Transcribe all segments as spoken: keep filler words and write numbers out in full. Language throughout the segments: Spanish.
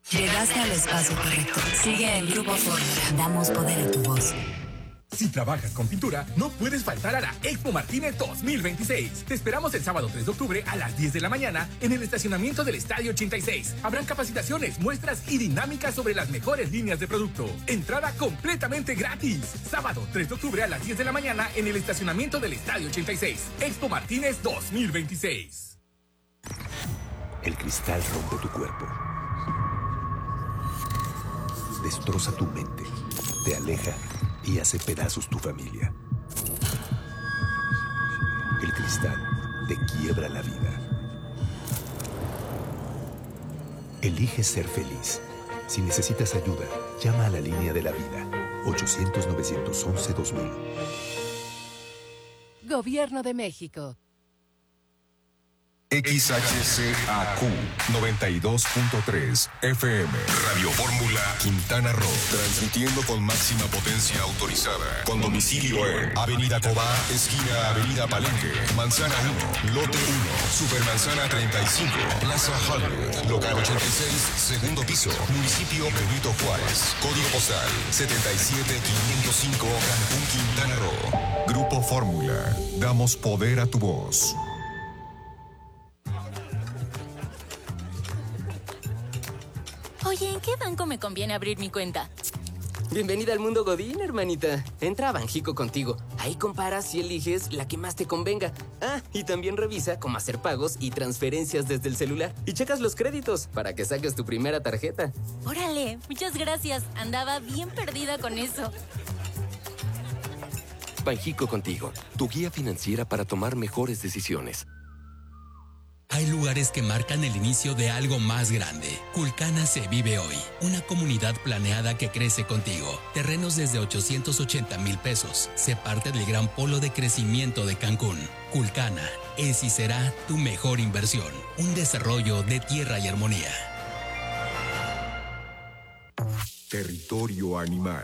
Llegaste al espacio correcto. Sigue el Grupo Fórmula. Damos poder a tu voz. Si trabajas con pintura, no puedes faltar a la Expo Martínez dos mil veintiséis. Te esperamos el sábado tres de octubre a las diez de la mañana en el estacionamiento del Estadio ochenta y seis. Habrán capacitaciones, muestras y dinámicas sobre las mejores líneas de producto. Entrada completamente gratis. Sábado tres de octubre a las diez de la mañana en el estacionamiento del Estadio ochenta y seis. Expo Martínez dos mil veintiséis. El cristal rompe tu cuerpo. Destroza tu mente. Te aleja y hace pedazos tu familia. El cristal te quiebra la vida. Elige ser feliz. Si necesitas ayuda, llama a la línea de la vida. ochocientos, novecientos once, dos mil. Gobierno de México. X H C A Q noventa y dos punto tres F M Radio Fórmula Quintana Roo, transmitiendo con máxima potencia autorizada, con domicilio en Avenida Cobá, esquina Avenida Palenque, Manzana uno, Lote uno, Supermanzana treinta y cinco, Plaza Hollywood, Local ochenta y seis, segundo piso, Municipio Benito Juárez, Código postal setenta y siete quinientos cinco, Cancún, Quintana Roo. Grupo Fórmula, damos poder a tu voz. Oye, ¿en qué banco me conviene abrir mi cuenta? Bienvenida al mundo Godín, hermanita. Entra a Banjico Contigo. Ahí comparas y eliges la que más te convenga. Ah, y también revisa cómo hacer pagos y transferencias desde el celular. Y checas los créditos para que saques tu primera tarjeta. Órale, muchas gracias. Andaba bien perdida con eso. Banjico Contigo, tu guía financiera para tomar mejores decisiones. Hay lugares que marcan el inicio de algo más grande. Culcana se vive hoy. Una comunidad planeada que crece contigo. Terrenos desde ochocientos ochenta mil pesos. Se parte del gran polo de crecimiento de Cancún. Culcana es y será tu mejor inversión. Un desarrollo de tierra y armonía. Territorio animal.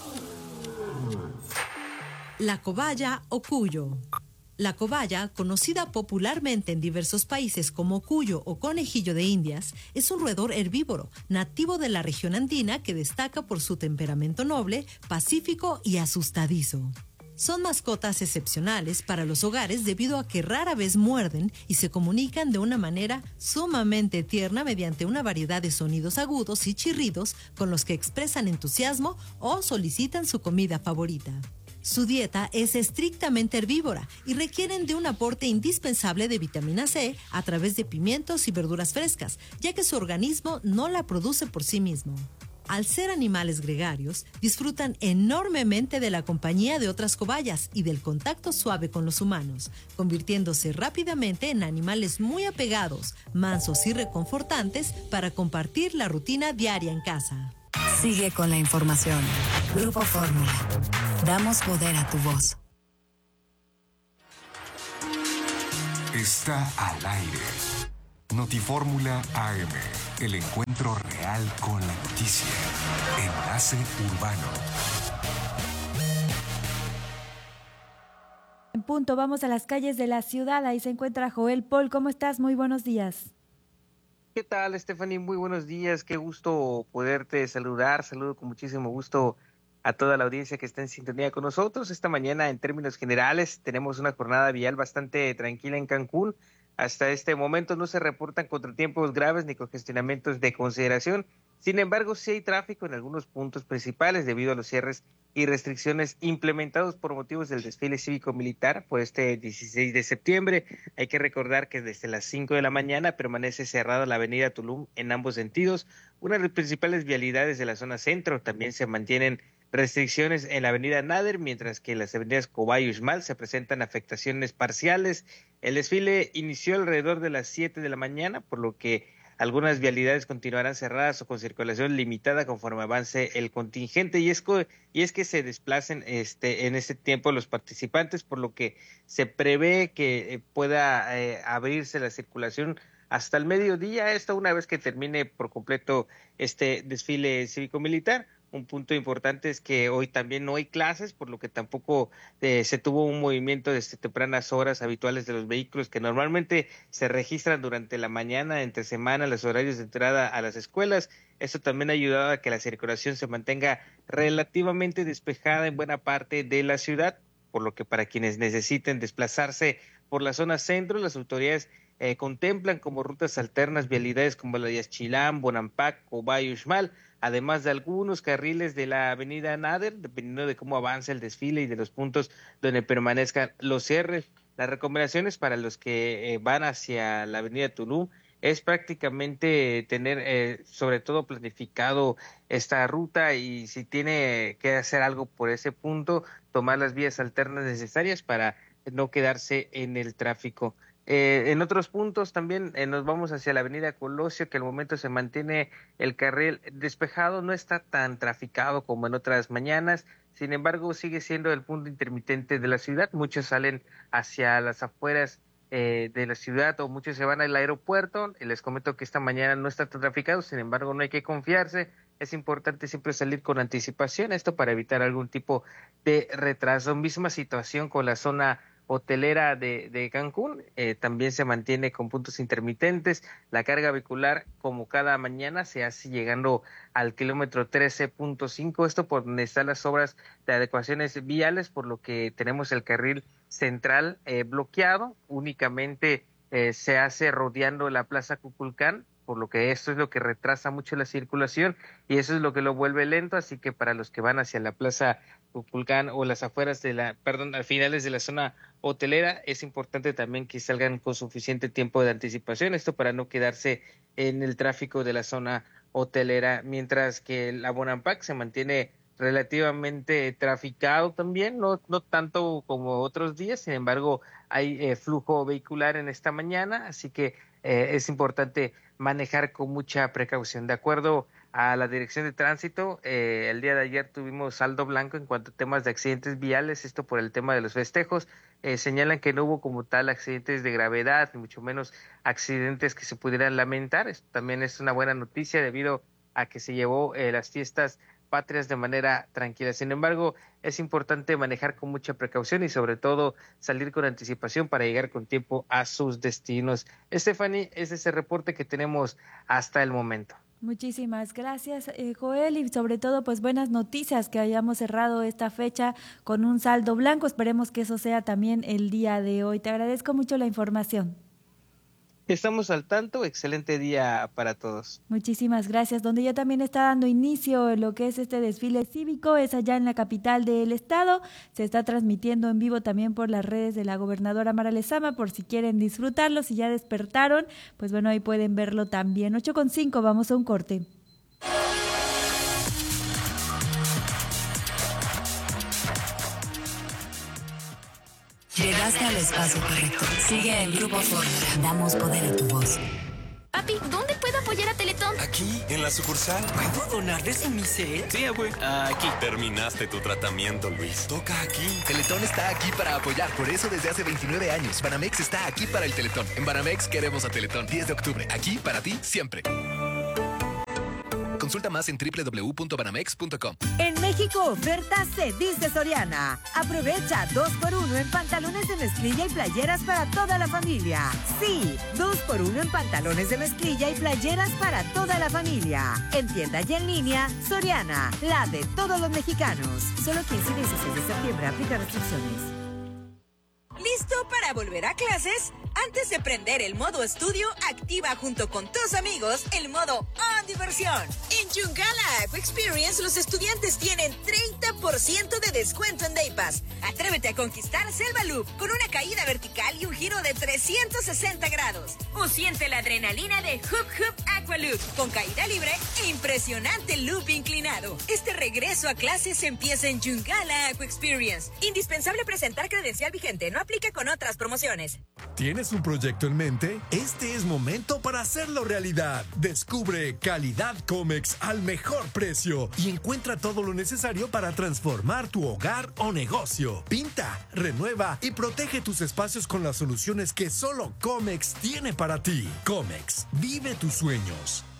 La cobaya o cuyo. La cobaya, conocida popularmente en diversos países como cuyo o conejillo de Indias, es un roedor herbívoro, nativo de la región andina que destaca por su temperamento noble, pacífico y asustadizo. Son mascotas excepcionales para los hogares debido a que rara vez muerden y se comunican de una manera sumamente tierna mediante una variedad de sonidos agudos y chirridos con los que expresan entusiasmo o solicitan su comida favorita. Su dieta es estrictamente herbívora y requieren de un aporte indispensable de vitamina C a través de pimientos y verduras frescas, ya que su organismo no la produce por sí mismo. Al ser animales gregarios, disfrutan enormemente de la compañía de otras cobayas y del contacto suave con los humanos, convirtiéndose rápidamente en animales muy apegados, mansos y reconfortantes para compartir la rutina diaria en casa. Sigue con la información. Grupo Fórmula. Damos poder a tu voz. Está al aire. Notifórmula A M. El encuentro real con la noticia. Enlace urbano. En punto, vamos a las calles de la ciudad. Ahí se encuentra Joel Paul. ¿Cómo estás? Muy buenos días. ¿Qué tal, Stephanie? Muy buenos días. Qué gusto poderte saludar. Saludo con muchísimo gusto a toda la audiencia que está en sintonía con nosotros. Esta mañana, en términos generales, tenemos una jornada vial bastante tranquila en Cancún. Hasta este momento no se reportan contratiempos graves ni congestionamientos de consideración. Sin embargo, sí hay tráfico en algunos puntos principales debido a los cierres y restricciones implementados por motivos del desfile cívico-militar por este dieciséis de septiembre. Hay que recordar que desde las cinco de la mañana permanece cerrada la avenida Tulum en ambos sentidos. Una de las principales vialidades de la zona centro. También se mantienen restricciones en la avenida Nader, mientras que en las avenidas Cobay y Uxmal se presentan afectaciones parciales. El desfile inició alrededor de las siete de la mañana, por lo que algunas vialidades continuarán cerradas o con circulación limitada conforme avance el contingente, y es, que, y es que se desplacen este, en este tiempo los participantes, por lo que se prevé que pueda eh, abrirse la circulación hasta el mediodía, esto una vez que termine por completo este desfile cívico-militar. Un punto importante es que hoy también no hay clases, por lo que tampoco eh, se tuvo un movimiento desde tempranas horas habituales de los vehículos que normalmente se registran durante la mañana, entre semana, los horarios de entrada a las escuelas. Esto también ha ayudado a que la circulación se mantenga relativamente despejada en buena parte de la ciudad, por lo que para quienes necesiten desplazarse por la zona centro, las autoridades eh, contemplan como rutas alternas vialidades como la de Yaxchilán, Bonampak, Cobá y Uxmal, además de algunos carriles de la avenida Nader, dependiendo de cómo avance el desfile y de los puntos donde permanezcan los cierres. Las recomendaciones para los que eh, van hacia la avenida Tulum es prácticamente tener eh, sobre todo planificado esta ruta y si tiene que hacer algo por ese punto, tomar las vías alternas necesarias para no quedarse en el tráfico. Eh, en otros puntos también eh, nos vamos hacia la avenida Colosio, que al momento se mantiene el carril despejado, no está tan traficado como en otras mañanas, sin embargo sigue siendo el punto intermitente de la ciudad. Muchos salen hacia las afueras eh, de la ciudad o muchos se van al aeropuerto. Les comento que esta mañana no está tan traficado, sin embargo no hay que confiarse, es importante siempre salir con anticipación, esto para evitar algún tipo de retraso. Misma situación con la zona hotelera de, de Cancún, eh, también se mantiene con puntos intermitentes. La carga vehicular, como cada mañana, se hace llegando al kilómetro trece punto cinco, esto por donde están las obras de adecuaciones viales, por lo que tenemos el carril central eh, bloqueado, únicamente eh, se hace rodeando la Plaza Cuculcán, por lo que esto es lo que retrasa mucho la circulación y eso es lo que lo vuelve lento, así que para los que van hacia la Plaza Cuculcán o las afueras de la, perdón, al finales de la zona hotelera, es importante también que salgan con suficiente tiempo de anticipación, esto para no quedarse en el tráfico de la zona hotelera, mientras que la Bonampak se mantiene relativamente traficado también, no, no tanto como otros días, sin embargo hay eh, flujo vehicular en esta mañana, así que eh, es importante manejar con mucha precaución. De acuerdo a la Dirección de Tránsito, eh, el día de ayer tuvimos saldo blanco en cuanto a temas de accidentes viales, esto por el tema de los festejos. Eh, señalan que no hubo como tal accidentes de gravedad, ni mucho menos accidentes que se pudieran lamentar. Esto también es una buena noticia debido a que se llevó eh, las fiestas patrias de manera tranquila. Sin embargo, es importante manejar con mucha precaución y sobre todo salir con anticipación para llegar con tiempo a sus destinos. Stephanie, ese es el reporte que tenemos hasta el momento. Muchísimas gracias, eh, Joel, y sobre todo, pues buenas noticias que hayamos cerrado esta fecha con un saldo blanco. Esperemos que eso sea también el día de hoy. Te agradezco mucho la información. Estamos al tanto, excelente día para todos. Muchísimas gracias. Donde ya también está dando inicio lo que es este desfile cívico, es allá en la capital del estado. Se está transmitiendo en vivo también por las redes de la gobernadora Mara Lezama, por si quieren disfrutarlo, si ya despertaron, pues bueno, ahí pueden verlo también. ocho con cinco, vamos a un corte. Llegaste al espacio correcto. Sigue el Grupo Fórmula. Damos poder a tu voz. Papi, ¿dónde puedo apoyar a Teletón? Aquí, en la sucursal. ¿Puedo donar de Semicel? Sí, güey. Aquí. Terminaste tu tratamiento, Luis. Toca aquí. Teletón está aquí para apoyar. Por eso, desde hace veintinueve años, Banamex está aquí para el Teletón. En Banamex queremos a Teletón. diez de octubre. Aquí para ti, siempre. Consulta más en doble u doble u doble u punto banamex punto com. En México, oferta se dice Soriana. Aprovecha dos por uno en pantalones de mezclilla y playeras para toda la familia. Sí, dos por uno en pantalones de mezclilla y playeras para toda la familia. En tienda y en línea, Soriana, la de todos los mexicanos. Solo quince y dieciséis de septiembre, aplica restricciones. ¿Listo para volver a clases? Antes de prender el modo estudio, activa junto con tus amigos el modo On Diversión. En Yungala Aqua Experience, los estudiantes tienen treinta por ciento de descuento en Day Pass. Atrévete a conquistar Selva Loop con una caída vertical y un giro de trescientos sesenta grados. O siente la adrenalina de Hoop Hoop Aqua Loop con caída libre e impresionante loop inclinado. Este regreso a clases empieza en Yungala Aqua Experience. Indispensable presentar credencial vigente, no aplica con otras promociones. ¿Tienes un proyecto en mente? Este es momento para hacerlo realidad. Descubre Calidad Comex al mejor precio y encuentra todo lo necesario para transformar tu hogar o negocio. Pinta, renueva y protege tus espacios con las soluciones que solo Comex tiene para ti. Comex, vive tus sueños.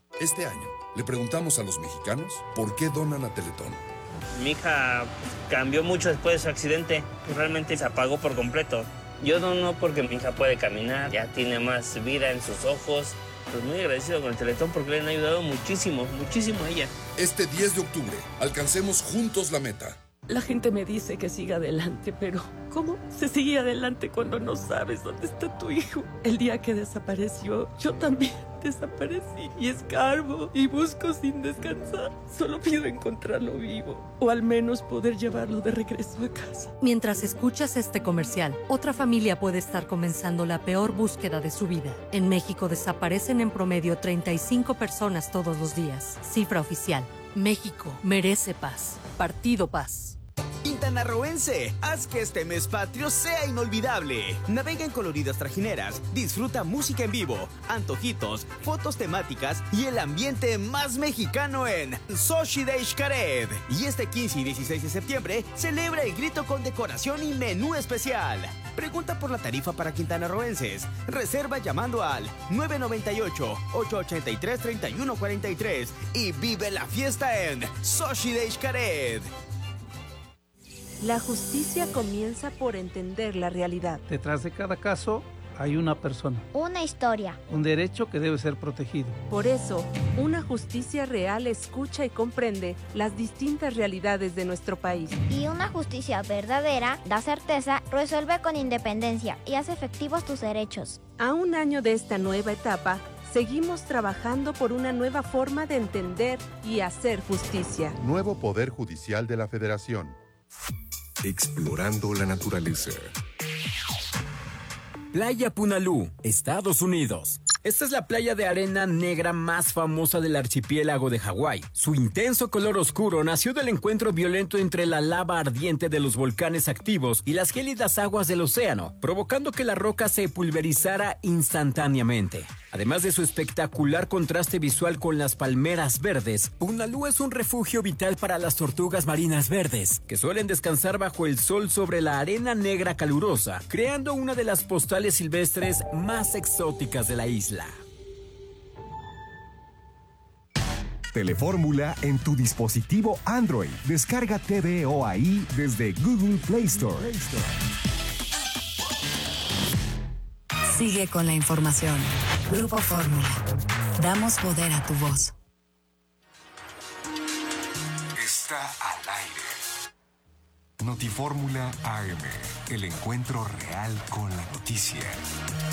Este año le preguntamos a los mexicanos por qué donan a Teletón. Mi hija cambió mucho después de su accidente. Realmente se apagó por completo. Yo dono porque mi hija puede caminar, ya tiene más vida en sus ojos. Pues muy agradecido con el Teletón porque le han ayudado muchísimo, muchísimo a ella. Este diez de octubre, alcancemos juntos la meta. La gente me dice que siga adelante, pero ¿cómo se sigue adelante cuando no sabes dónde está tu hijo? El día que desapareció, yo también desaparecí y escarbo y busco sin descansar. Solo pido encontrarlo vivo o al menos poder llevarlo de regreso a casa. Mientras escuchas este comercial, otra familia puede estar comenzando la peor búsqueda de su vida. En México desaparecen en promedio treinta y cinco personas todos los días. Cifra oficial. México merece paz. Partido Paz. Quintanarroense, haz que este mes patrio sea inolvidable. Navega en coloridas trajineras, disfruta música en vivo, antojitos, fotos temáticas y el ambiente más mexicano en Xochitl de Xcaret. Y este quince y dieciséis de septiembre, celebra el grito con decoración y menú especial. Pregunta por la tarifa para quintanarroenses. Reserva llamando al nueve nueve ocho, ocho ocho tres, tres uno cuatro tres y vive la fiesta en Xochitl de Xcaret. La justicia comienza por entender la realidad. Detrás de cada caso hay una persona. Una historia. Un derecho que debe ser protegido. Por eso, una justicia real escucha y comprende las distintas realidades de nuestro país. Y una justicia verdadera da certeza, resuelve con independencia y hace efectivos tus derechos. A un año de esta nueva etapa, seguimos trabajando por una nueva forma de entender y hacer justicia. Nuevo Poder Judicial de la Federación. Explorando la naturaleza. Playa Punalú, Estados Unidos. Esta es la playa de arena negra más famosa del archipiélago de Hawái. Su intenso color oscuro nació del encuentro violento entre la lava ardiente de los volcanes activos y las gélidas aguas del océano, provocando que la roca se pulverizara instantáneamente. Además de su espectacular contraste visual con las palmeras verdes, Punalú es un refugio vital para las tortugas marinas verdes, que suelen descansar bajo el sol sobre la arena negra calurosa, creando una de las postales silvestres más exóticas de la isla. Telefórmula en tu dispositivo Android. Descarga T V O A I desde Google Play Store. Sigue con la información. Grupo Fórmula. Damos poder a tu voz. Está al aire. Notifórmula A M. El encuentro real con la noticia.